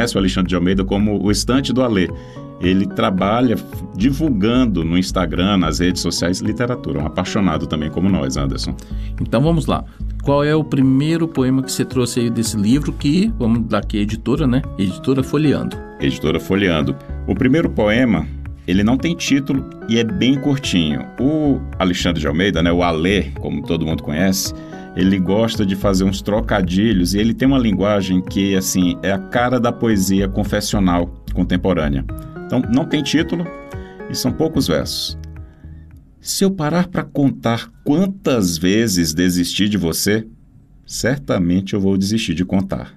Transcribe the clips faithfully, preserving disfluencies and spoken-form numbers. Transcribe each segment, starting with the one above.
conhece o Alexandre de Almeida como o Estante do Alê. Ele trabalha divulgando no Instagram, nas redes sociais, literatura. Um apaixonado também como nós, Anderson. Então vamos lá. Qual é o primeiro poema que você trouxe aí desse livro que, vamos dar aqui, editora, né? Editora Folheando. Editora Folheando. O primeiro poema, ele não tem título e é bem curtinho. O Alexandre de Almeida, né, o Alê, como todo mundo conhece, ele gosta de fazer uns trocadilhos e ele tem uma linguagem que, assim, é a cara da poesia confessional contemporânea. Então, não tem título e são poucos versos. Se eu parar para contar quantas vezes desisti de você, certamente eu vou desistir de contar.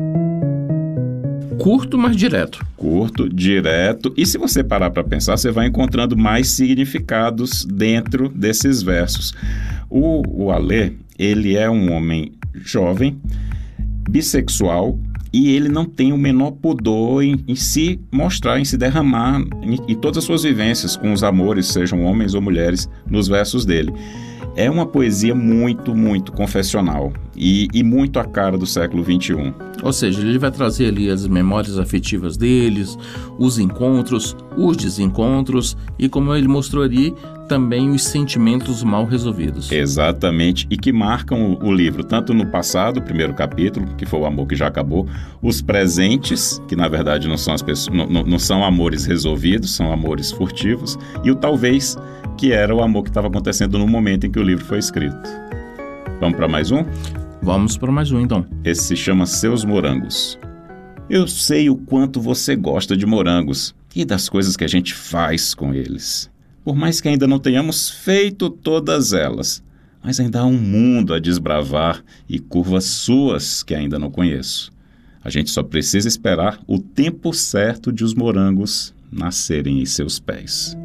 Curto, mas direto. Curto, direto. E se você parar para pensar, você vai encontrando mais significados dentro desses versos. O, o Alê, ele é um homem jovem, bissexual, e ele não tem o menor pudor em, em se mostrar, em se derramar em, em todas as suas vivências com os amores, sejam homens ou mulheres, nos versos dele. É uma poesia muito, muito confessional e, e muito a cara do século vinte e um. Ou seja, ele vai trazer ali as memórias afetivas deles, os encontros, os desencontros e, como ele mostrou ali, também os sentimentos mal resolvidos. Exatamente, e que marcam o, o livro, tanto no passado, o primeiro capítulo, que foi o amor que já acabou, os presentes, que na verdade não são, as pessoas, não, não, não são amores resolvidos, são amores furtivos, e o talvez, que era o amor que estava acontecendo no momento em que o livro foi escrito. Vamos para mais um? Vamos para mais um, então. Esse se chama Seus Morangos. Eu sei o quanto você gosta de morangos e das coisas que a gente faz com eles. Por mais que ainda não tenhamos feito todas elas, mas ainda há um mundo a desbravar e curvas suas que ainda não conheço. A gente só precisa esperar o tempo certo de os morangos nascerem em seus pés.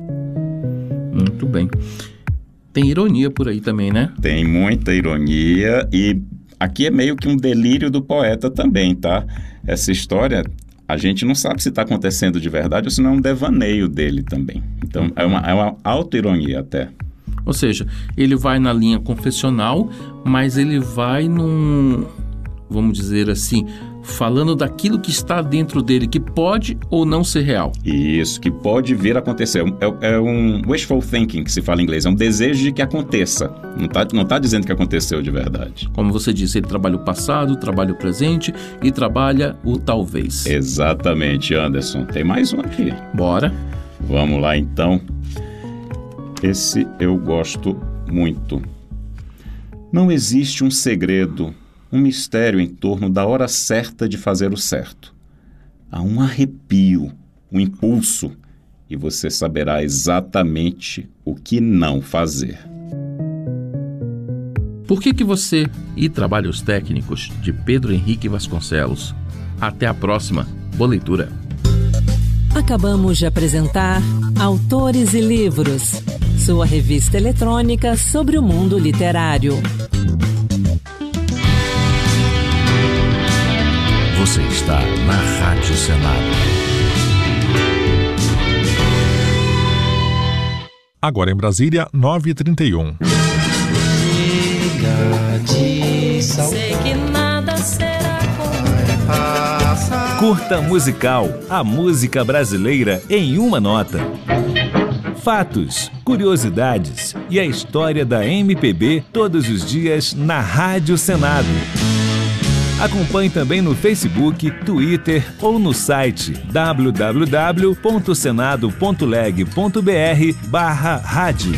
Muito bem. Tem ironia por aí também, né? Tem muita ironia e aqui é meio que um delírio do poeta também, tá? Essa história, a gente não sabe se está acontecendo de verdade ou se não é um devaneio dele também. Então, uhum. é uma, é uma auto-ironia até. Ou seja, ele vai na linha confessional, mas ele vai num, vamos dizer assim, falando daquilo que está dentro dele, que pode ou não ser real. Isso, que pode vir a acontecer. É, é um wishful thinking, que se fala em inglês. É um desejo de que aconteça. Não está não tá dizendo que aconteceu de verdade. Como você disse, ele trabalha o passado, trabalha o presente e trabalha o talvez. Exatamente, Anderson. Tem mais um aqui. Bora. Vamos lá, então. Esse eu gosto muito. Não existe um segredo, um mistério em torno da hora certa de fazer o certo. Há um arrepio, um impulso, e você saberá exatamente o que não fazer. Por que que você e Trabalhos Técnicos, de Pedro Henrique Vasconcelos? Até a próxima. Boa leitura. Acabamos de apresentar Autores e Livros, sua revista eletrônica sobre o mundo literário. Você está na Rádio Senado. Agora em Brasília, nove e trinta e um. Sei que nada será como Curta Musical, a música brasileira em uma nota. Fatos, curiosidades e a história da M P B todos os dias na Rádio Senado. Acompanhe também no Facebook, Twitter ou no site w w w ponto senado ponto leg ponto b r barra rádio.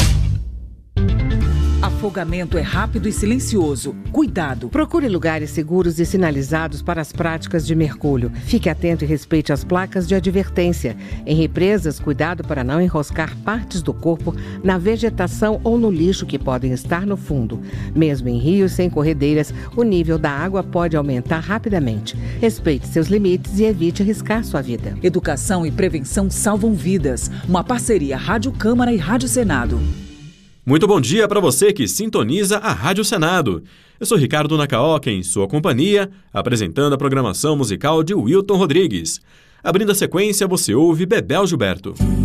Afogamento é rápido e silencioso. Cuidado! Procure lugares seguros e sinalizados para as práticas de mergulho. Fique atento e respeite as placas de advertência. Em represas, cuidado para não enroscar partes do corpo na vegetação ou no lixo que podem estar no fundo. Mesmo em rios sem corredeiras, o nível da água pode aumentar rapidamente. Respeite seus limites e evite arriscar sua vida. Educação e prevenção salvam vidas. Uma parceria Rádio Câmara e Rádio Senado. Muito bom dia para você que sintoniza a Rádio Senado. Eu sou Ricardo Nakaoka, em sua companhia, apresentando a programação musical de Wilton Rodrigues. Abrindo a sequência, você ouve Bebel Gilberto.